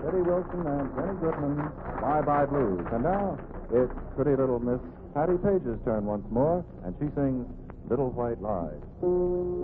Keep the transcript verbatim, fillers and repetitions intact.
Biddy Wilson and Jenny Goodman, Bye Bye Blues. And now, it's pretty little Miss Hattie Page's turn once more, and she sings Little White Lies.